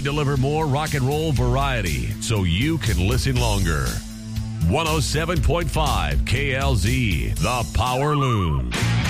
deliver more rock and roll variety so you can listen longer. 107.5 KLZ, The Power Loom.